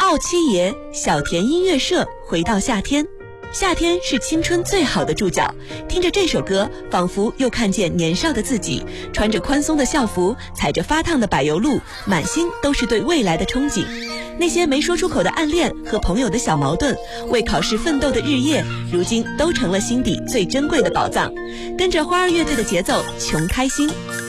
傲七爷小田音乐社回到夏天。夏天是青春最好的注脚，听着这首歌，仿佛又看见年少的自己，穿着宽松的校服，踩着发烫的柏油路，满心都是对未来的憧憬。那些没说出口的暗恋和朋友的小矛盾，为考试奋斗的日夜，如今都成了心底最珍贵的宝藏。跟着花儿乐队的节奏，穷开心。